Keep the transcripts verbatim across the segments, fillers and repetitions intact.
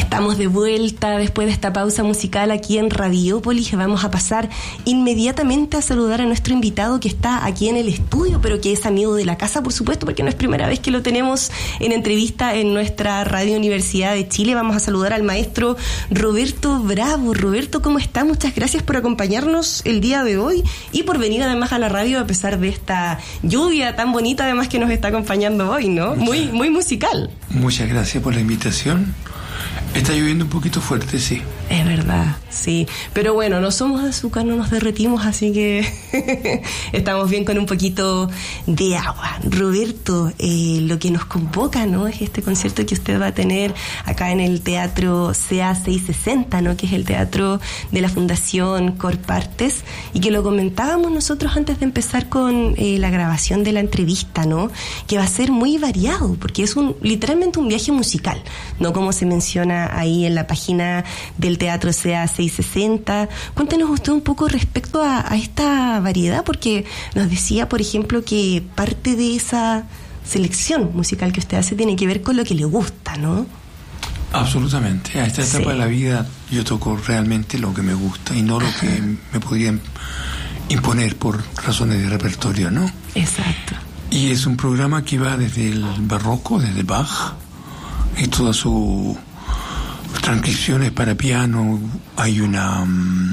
Estamos de vuelta después de esta pausa musical aquí en Radiópolis. Vamos a pasar inmediatamente a saludar a nuestro invitado que está aquí en el estudio, pero que es amigo de la casa, por supuesto, porque no es primera vez que lo tenemos en entrevista en nuestra Radio Universidad de Chile. Vamos a saludar al maestro Roberto Bravo. Roberto, ¿cómo está? Muchas gracias por acompañarnos el día de hoy y por venir además a la radio a pesar de esta lluvia tan bonita además que nos está acompañando hoy, ¿no? Muchas, muy, muy musical. Muchas gracias por la invitación. Está lloviendo un poquito fuerte, sí. Es verdad, sí. Pero bueno, no somos de azúcar, no nos derretimos, así que estamos bien con un poquito de agua. Roberto, eh, lo que nos convoca, ¿no?, es este concierto que usted va a tener acá en el Teatro C A seiscientos sesenta, ¿no?, que es el teatro de la Fundación Corpartes, y que lo comentábamos nosotros antes de empezar con eh, la grabación de la entrevista, ¿no?, que va a ser muy variado, porque es un literalmente un viaje musical, ¿no?, como se menciona ahí en la página del Teatro C A seiscientos sesenta. Cuéntenos usted un poco respecto a, a esta variedad, porque nos decía, por ejemplo, que parte de esa selección musical que usted hace tiene que ver con lo que le gusta, ¿no? Absolutamente. A esta etapa sí. de la vida yo toco realmente lo que me gusta y no lo Ajá. que me podrían imponer por razones de repertorio, ¿no? Exacto. Y es un programa que va desde el barroco, desde Bach, y toda su transcripciones para piano. Hay una um,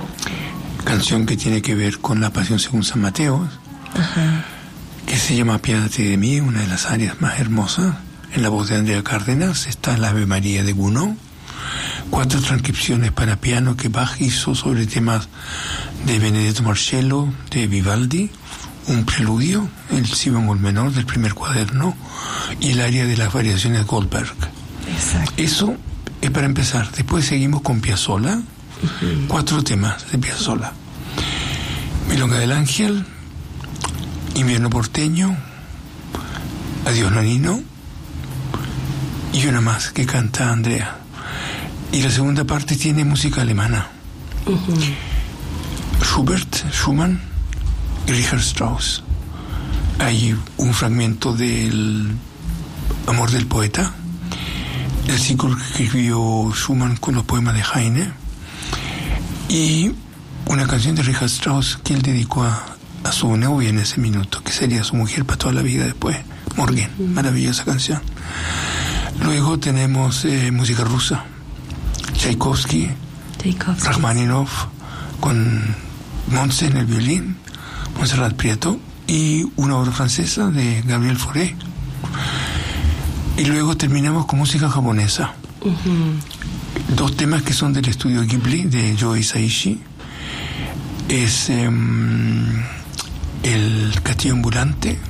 canción que tiene que ver con la Pasión según San Mateo, Ajá. que se llama Apiádate de mí, una de las áreas más hermosas. En la voz de Andrea Cárdenas está la Ave María de Gounod. Cuatro transcripciones para piano que Bach hizo sobre temas de Benedetto Marcello, de Vivaldi, un preludio, el si bemol menor del primer cuaderno y el área de las variaciones de Goldberg. Exacto. Eso es para empezar. Después seguimos con Piazzolla, uh-huh. cuatro temas de Piazzolla: Milonga del Ángel, Invierno porteño, Adiós Nanino, y una más que canta Andrea. Y la segunda parte tiene música alemana, uh-huh. Schubert, Schumann y Richard Strauss. Hay un fragmento del Amor del Poeta, el ciclo que escribió Schumann con los poemas de Heine, y una canción de Richard Strauss que él dedicó a, a su novia en ese minuto, que sería su mujer para toda la vida después, Morgan. Mm. Maravillosa canción. Luego tenemos eh, música rusa, Tchaikovsky, Tchaikovsky, Rachmaninoff, con Montse en el violín, Montserrat Prieto, y una obra francesa de Gabriel Fauré. Y luego terminamos con música japonesa. Uh-huh. Dos temas que son del estudio Ghibli, de Joe Hisaishi. Es um, el Castillo Ambulante.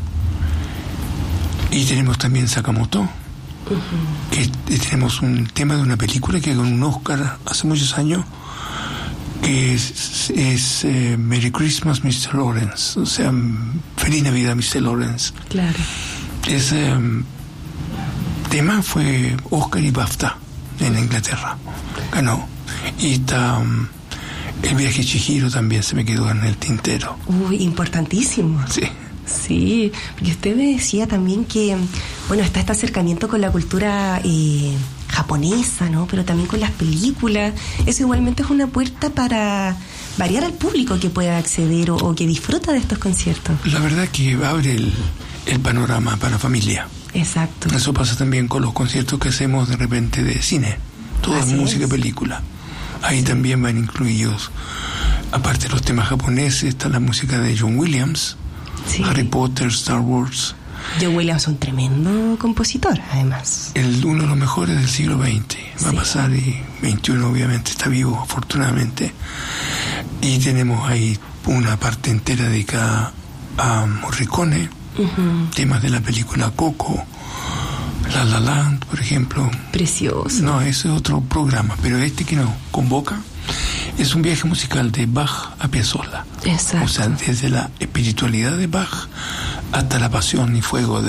Y tenemos también Sakamoto. Uh-huh. Que tenemos un tema de una película que ganó un Oscar hace muchos años, que es, es eh, Merry Christmas, mister Lawrence. O sea, Feliz Navidad, mister Lawrence. Claro. Es... Um, tema fue Oscar y BAFTA en Inglaterra, ganó. Y está um, el viaje Chihiro también se me quedó en el tintero. Uy, importantísimo. Sí. Sí, porque usted me decía también que, bueno, está este acercamiento con la cultura eh, japonesa, ¿no? Pero también con las películas. Eso igualmente es una puerta para variar al público que pueda acceder o, o que disfruta de estos conciertos. La verdad que abre el, el panorama para la familia. Exacto. Eso pasa también con los conciertos que hacemos de repente de cine, toda Así música y película. Ahí sí. también van incluidos, aparte de los temas japoneses, está la música de John Williams, sí. Harry Potter, Star Wars. John Williams es un tremendo compositor, además. El, uno de los mejores del siglo veinte. Va sí. a pasar, y veintiuno obviamente está vivo, afortunadamente. Y tenemos ahí una parte entera dedicada a Morricone. Uh-huh. Temas de la película Coco, La La Land, por ejemplo. Precioso. No, ese es otro programa, pero este que nos convoca es un viaje musical de Bach a Piazzolla. Exacto. O sea, desde la espiritualidad de Bach hasta la pasión y fuego de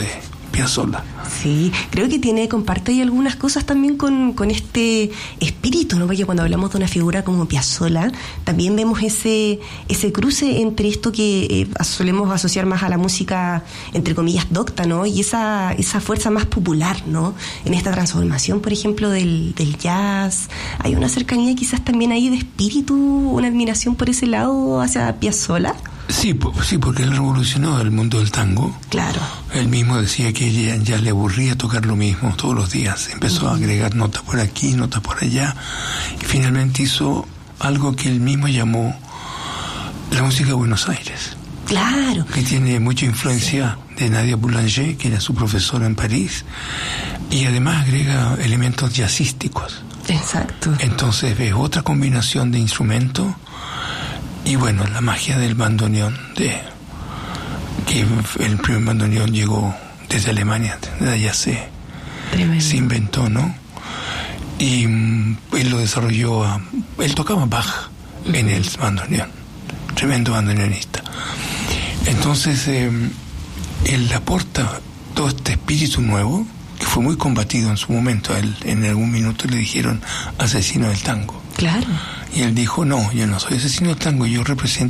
Piazzolla. Sí, creo que tiene, comparte ahí algunas cosas también con, con este espíritu, ¿no? Porque cuando hablamos de una figura como Piazzolla, también vemos ese ese cruce entre esto que eh, solemos asociar más a la música, entre comillas, docta, ¿no? Y esa esa fuerza más popular, ¿no? En esta transformación, por ejemplo, del, del jazz. Hay una cercanía quizás también ahí de espíritu, una admiración por ese lado hacia Piazzolla. Sí, sí, porque él revolucionó el mundo del tango. Claro. Él mismo decía que ya, ya le aburría tocar lo mismo todos los días. Empezó uh-huh. a agregar notas por aquí, notas por allá. Y finalmente hizo algo que él mismo llamó la música de Buenos Aires. Claro. Que tiene mucha influencia sí. de Nadia Boulanger, que era su profesora en París. Y además agrega elementos jazzísticos. Exacto. Entonces ves otra combinación de instrumentos. Y bueno, la magia del bandoneón, de que el primer bandoneón llegó desde Alemania, desde allá se, se inventó, ¿no? Y um, él lo desarrolló, a, él tocaba Bach uh-huh. en el bandoneón, tremendo bandoneonista. Entonces, eh, él aporta todo este espíritu nuevo, que fue muy combatido en su momento. A él en algún minuto le dijeron asesino del tango. Claro. Y él dijo, no, yo no soy asesino del tango, yo represento